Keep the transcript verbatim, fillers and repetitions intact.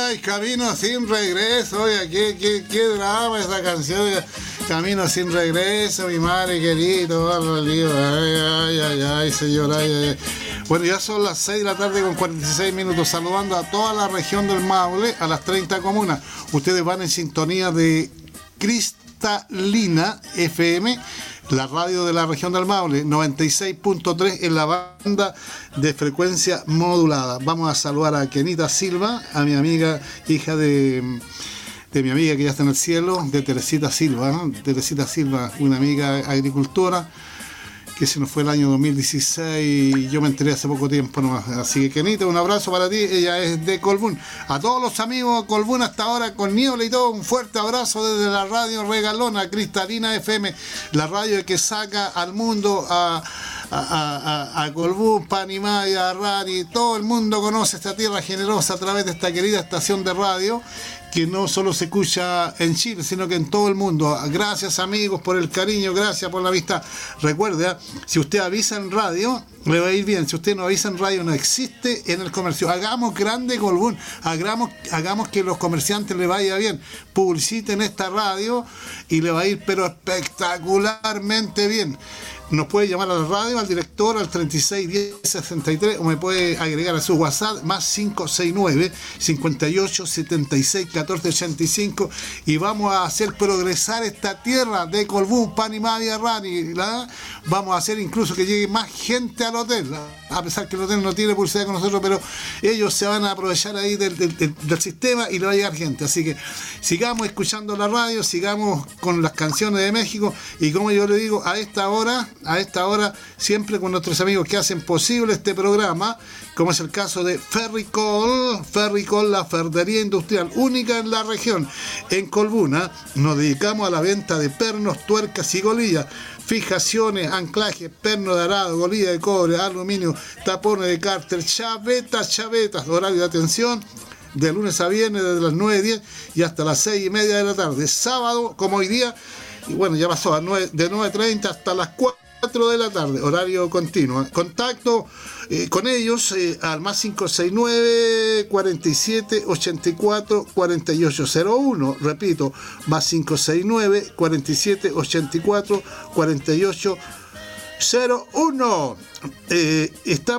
ay, Camino sin regreso, oye, qué, qué, qué drama esa canción, Camino sin regreso, mi madre querido, ay, ay, ay, ay, señor, ay, ay. Bueno, ya son las seis de la tarde con cuarenta y seis minutos, saludando a toda la región del Maule, a las treinta comunas. Ustedes van en sintonía de Cristalina F M, la radio de la región del Maule, noventa y seis punto tres en la banda de frecuencia modulada. Vamos a saludar a Kenita Silva, a mi amiga, hija de, de mi amiga que ya está en el cielo, de Teresita Silva, ¿no? Teresita Silva, una amiga agricultora, que se nos fue el año dos mil dieciséis y yo me enteré hace poco tiempo nomás. Así que, Kenita, un abrazo para ti, ella es de Colbún. A todos los amigos de Colbún hasta ahora, con niebla y todo, un fuerte abrazo desde la radio regalona, Cristalina F M, la radio que saca al mundo a... a, a, a Colbún, Panimaya, a Rani, todo el mundo conoce esta tierra generosa a través de esta querida estación de radio, que no solo se escucha en Chile, sino que en todo el mundo. Gracias, amigos, por el cariño, gracias por la vista. Recuerde, si usted avisa en radio, le va a ir bien. Si usted no avisa en radio, no existe en el comercio. Hagamos grande Colbún, hagamos, hagamos que los comerciantes le vaya bien. Publiciten esta radio y le va a ir, pero espectacularmente bien. Nos puede llamar a la radio, al director, al treinta y seis diez sesenta y tres, o me puede agregar a su WhatsApp, más cinco seis nueve, cincuenta y ocho, setenta y seis, catorce ochenta y cinco, y vamos a hacer progresar esta tierra de Colbún, Panimaya, Rani, ¿la? Vamos a hacer incluso que llegue más gente al hotel, ¿la? A pesar que el hotel no tiene publicidad con nosotros, pero ellos se van a aprovechar ahí del, del, del, del sistema y le va a llegar gente. Así que sigamos escuchando la radio, sigamos con las canciones de México, y como yo le digo, a esta hora, a esta hora, siempre con nuestros amigos que hacen posible este programa, como es el caso de Ferricol, Ferricol, la ferretería industrial única en la región, en Colbún. Nos dedicamos a la venta de pernos, tuercas y golillas, fijaciones, anclajes, perno de arado, golilla de cobre, aluminio, tapones de cárter, chavetas, chavetas, horario de atención de lunes a viernes desde las nueve y diez y hasta las seis y media de la tarde, sábado como hoy día, y bueno, ya pasó a nueve, de nueve y treinta hasta las cuatro de la tarde, horario continuo. Contacto eh, con ellos eh, al más cinco seis nueve, cuarenta y siete, ochenta y cuatro, cuarenta y ocho cero uno, repito, más cinco seis nueve, cuarenta y siete, ochenta y cuatro, cuarenta y ocho cero uno. Eh, estamos